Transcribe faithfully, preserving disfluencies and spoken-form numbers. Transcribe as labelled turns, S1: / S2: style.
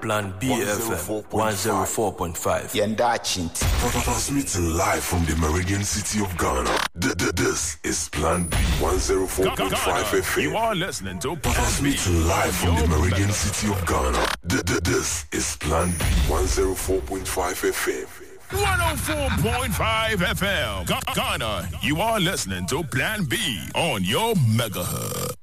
S1: Plan B F M one oh four point five.
S2: Transmitting live from the Meridian City of Ghana. This is Plan B one oh four point five F M.
S3: You are listening to Plan B.
S2: Transmitting live from the Meridian City of Ghana. This is Plan B one oh four point five F M.
S3: one oh four point five F M. Ghana, you are listening to Plan B on your megahertz.